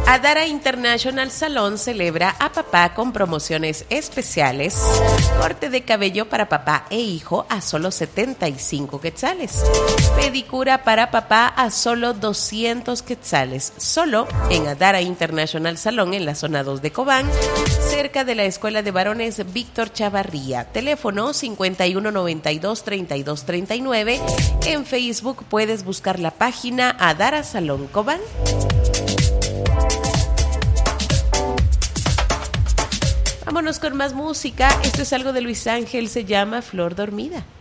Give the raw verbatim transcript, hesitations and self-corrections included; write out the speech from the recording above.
Adara International Salon celebra a papá con promociones especiales. Corte de cabello para papá e hijo a solo setenta y cinco quetzales. Pedicura para papá a solo doscientos quetzales. Solo en Adara International Salon en la zona dos de Cobán, cerca de la Escuela de Varones Víctor Chavarría. Teléfono cincuenta y uno noventa y dos treinta y dos treinta y nueve. En Facebook puedes buscar la página Adara Salón Cobán. Vámonos con más música. Esto es algo de Luis Ángel, se llama Flor Dormida.